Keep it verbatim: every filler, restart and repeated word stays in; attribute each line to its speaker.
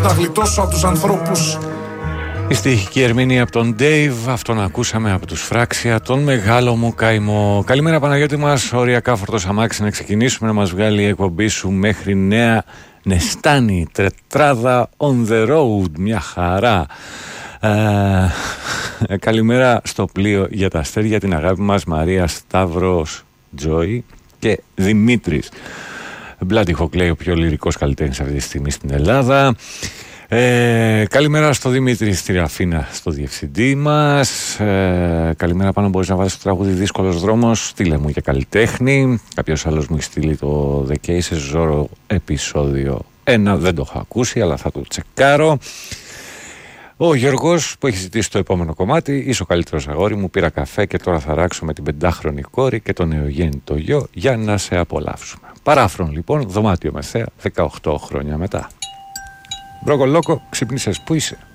Speaker 1: να γλιτώσω από τους ανθρώπους.
Speaker 2: Η στοιχική ερμηνεία από τον Dave, αυτόν ακούσαμε από τους Φράξια, τον μεγάλο μου καημό. Καλημέρα Παναγιώτη μας, οριακά φορτός αμάξι να ξεκινήσουμε να μας βγάλει η εκπομπή σου μέχρι Νέα Νεστάνη, τετράδα on the road, μια χαρά. Ε, καλημέρα στο πλοίο για τα αστέρια, την αγάπη μας Μαρία, Σταύρος, Τζόι και Δημήτρης. Μπλάντιχοκ λέει ο πιο λυρικός καλλιτέχνης αυτή τη στιγμή στην Ελλάδα. Ε, καλημέρα στο Δημήτρη στη Ραφίνα, στο διευθυντή μας. Ε, καλημέρα πάνω, μπορείς να βάλεις το τραγούδι Δύσκολος Δρόμος, στείλε μου για καλλιτέχνη. Κάποιος άλλος μου έχει στείλει το The Cases Zorro επεισόδιο ένα, δεν το έχω ακούσει αλλά θα το τσεκάρω. Ο Γιώργος που έχει ζητήσει το επόμενο κομμάτι, είσαι ο καλύτερος αγόρι μου, πήρα καφέ και τώρα θα ράξω με την πεντάχρονη κόρη και τον νεογέννητο γιο για να σε απολαύσουμε. Παράφρον λοιπόν, δωμάτιο μεσαία, δεκαοκτώ χρόνια μετά. Μπρόκο Λόκο, ξύπνησες, πού είσαι?